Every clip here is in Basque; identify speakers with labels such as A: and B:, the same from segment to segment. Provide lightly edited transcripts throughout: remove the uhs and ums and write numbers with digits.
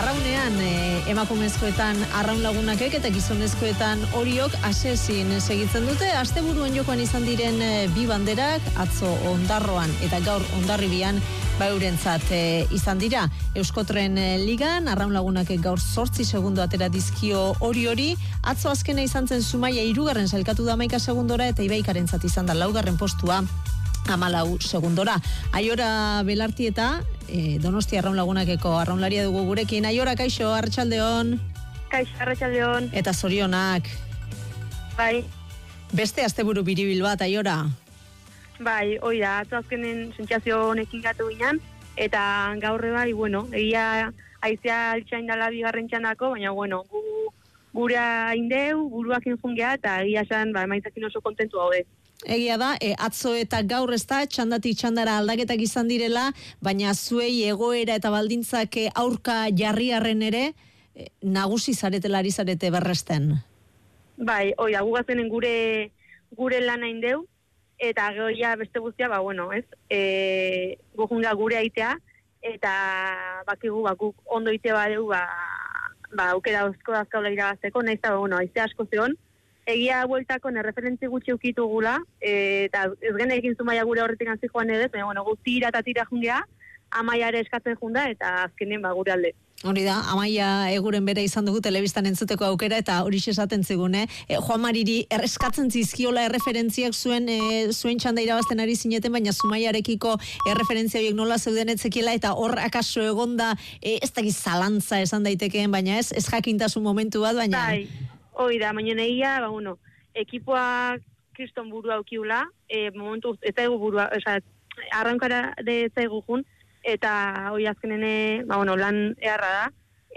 A: arraunean emakumezkoetan arraun lagunakek eta gizonezkoetan Oriok asezin segitzen dute. Asteburuan jokoan izan diren bi banderak, atzo Ondarroan eta gaur Hondarribian eurentzat izan dira. Euskotren ligan arraun lagunakek gaur 8 segundo atera dizkio Oriori. Atzo azkena izan zen Zumaia 3. sailkatu da 11 segundora eta Ibaikarentzat izan da 4. postua 14 segundora. Aiora Belartieta, Donostia arraun lagunakeko arraunlaria dugu gurekin. Aiora, kaixo, arratsaldeon.
B: Kaixo, arratsaldeon.
A: Eta zorionak.
B: Bai.
A: Beste asteburu biribil bat, Aiora.
B: Bai, hoi da, atzo azkenen sentsazio honekin gatu ginen, eta gaurre bai, bueno, egia aizea altxain dala bigarren txandako, baina, bueno, gura indeu, buruak infungea, eta egia esan, emaitzakin oso kontentu gaude.
A: Egia da, atzo eta gaur ez da, txandatik txandara aldaketak izan direla, baina zuei egoera eta baldintzak aurka jarriarren ere, nagusi zaretelari zarete berresten.
B: Bai, hoi da, gugazenen gure lana indeu, eta gehoia beste guztia, bueno, ez, gujunga gure aitea, eta bakigu, guk ondo ite badeu, aukera azkaula irabazteko, nahiz da, bueno, aize asko zeon, egia bueltako referentzi gutxi ukitu gula, eta ez gene egin Zumaia gure horretik antzi joan edet, baina gu tira eta tira jungea, Amaiare eskatzen junda, eta azkenen gure alde.
A: Hori da, Amaia eguren bere izan dugu telebistan entzuteko aukera, eta hori esaten zigun, Juan Mariri eskatzen zizkiola erreferentziak zuen txanda irabazten ari zineten, baina Zumaiarekiko erreferentzia horiek nola zeuden etzekiela, eta hor akaso egonda, ez dakiz zalantza esan daitekeen, baina ez jakintasun momentu bat, baina...
B: Bai. Hoi da, baina egia, ekipoa kriston burua aukiula, momentu ez zaigu burua, arrankara de ez zaigu jun, eta hoi azkenene, lan eharra da,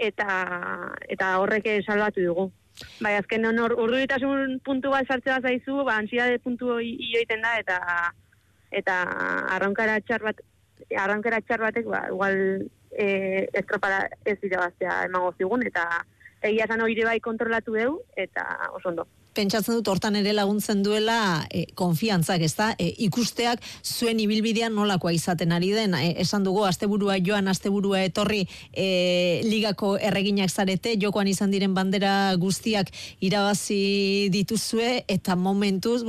B: eta horrek salbatu dugu. Bai, azken urduritasun puntu bat sartzea zaizu, ansiedade puntu ioiten da, eta arrankara txar batek, igual estropara ez irabaztea emango zigun, eta egia esan hori bai kontrolatu deu, eta oso ondo.
A: Pentsatzen dut hortan ere laguntzen duela konfiantzak, ez da? Ikusteak zuen ibilbidean nolakoa izaten ari den. Esan dugu, asteburua joan, asteburua etorri ligako erreginak zarete, jokoan izan diren bandera guztiak irabazi dituzue, eta momentuz,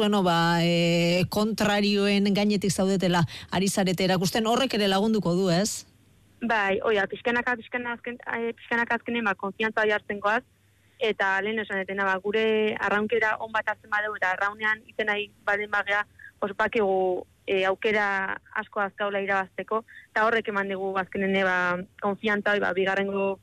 A: kontrarioen gainetik zaudetela ari zarete erakusten, horrek ere lagunduko du, ez?
B: Bai, oia, pixkanaka azkenen, konfiantza jartzen goaz, eta lehen esan etena, gure arraunkera on bat hartzen badeu, eta arraunean iten nahi baden bagea, ospakigu aukera asko azkaula irabazteko, eta horrek eman dugu azkenen konfiantza, bigarrengo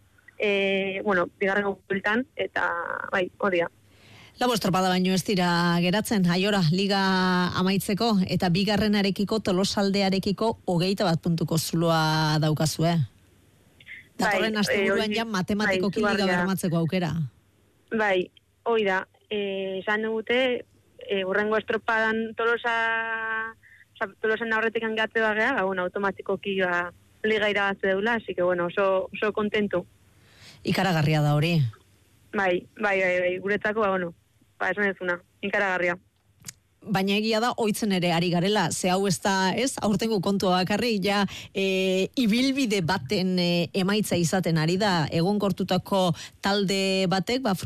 B: bultan, eta bai, hori da.
A: Lau estropada baino ez dira geratzen, Aiora, liga amaitzeko, eta bigarrenarekiko, Tolosaldearekiko 21 puntuko zuloa daukazue. Datorren asteburuan ja matematikoki liga bermatzeko aukera.
B: Bai, hoi da, esan dugute, hurrengo estropadan Tolosan aurretik angatze bagea, automatikoki liga irabazte deula, así que oso kontentu.
A: Ikaragarria da hori.
B: Bai, guretzako, esan ezuna, ikaragarria.
A: Baina egia da, oitzen ere ari garela, ze hau ez da, aurtengo kontua bakarri, ibilbide baten emaitza izaten ari da, egonkortutako talde batek,